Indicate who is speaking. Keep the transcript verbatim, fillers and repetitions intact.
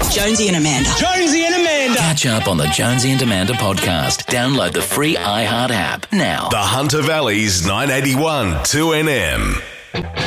Speaker 1: Jonesy and Amanda.
Speaker 2: Jonesy and Amanda.
Speaker 3: Catch up on the Jonesy and Amanda podcast. Download the free iHeart app now.
Speaker 4: The Hunter Valley's nine eighty-one two N M.